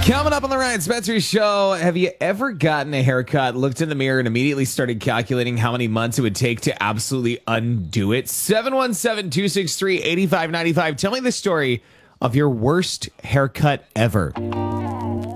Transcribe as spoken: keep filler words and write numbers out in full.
Coming up on the Ryan Spencer Show, have you ever gotten a haircut, looked in the mirror, and immediately started calculating how many months it would take to absolutely undo it? seven one seven, two six three, eight five nine five. Tell me the story of your worst haircut ever.